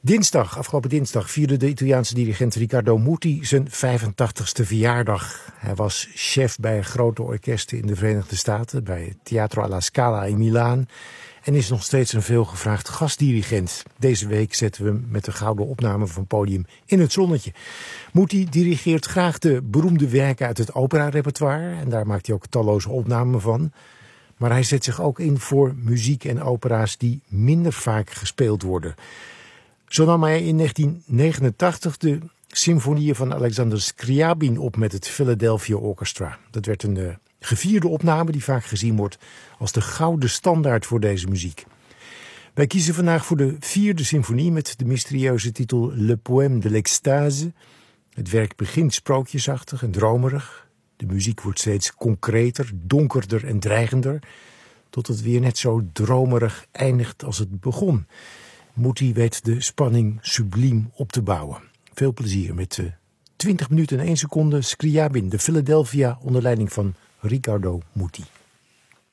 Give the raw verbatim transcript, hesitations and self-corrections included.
Dinsdag, afgelopen dinsdag, vierde de Italiaanse dirigent Riccardo Muti zijn vijfentachtigste verjaardag. Hij was chef bij grote orkesten in de Verenigde Staten, bij Teatro alla Scala in Milaan. En is nog steeds een veelgevraagd gastdirigent. Deze week zetten we hem met de gouden opname van Podium in het zonnetje. Muti dirigeert graag de beroemde werken uit het operarepertoire. En daar maakt hij ook talloze opnamen van. Maar hij zet zich ook in voor muziek en opera's die minder vaak gespeeld worden. Zo nam hij in negentien negenentachtig de symfonieën van Alexander Scriabin op met het Philadelphia Orchestra. Dat werd een uh, gevierde opname die vaak gezien wordt als de gouden standaard voor deze muziek. Wij kiezen vandaag voor de vierde symfonie met de mysterieuze titel Le Poème de l'Extase. Het werk begint sprookjesachtig en dromerig. De muziek wordt steeds concreter, donkerder en dreigender, tot het weer net zo dromerig eindigt als het begon. Muti weet de spanning subliem op te bouwen. Veel plezier met uh, twintig minuten en één seconde Scriabin, de Philadelphia, onder leiding van Riccardo Muti.